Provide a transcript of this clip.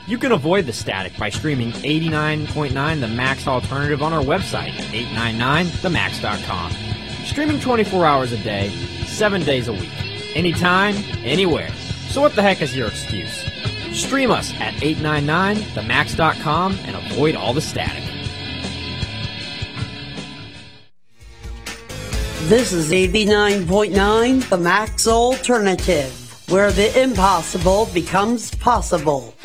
You can avoid the static by streaming 89.9 The Max Alternative on our website, 899themax.com. Streaming 24 hours a day, 7 days a week. Anytime, anywhere. So what the heck is your excuse? Stream us at 899themax.com and avoid all the static. This is 89.9 The Max Alternative, where the impossible becomes possible.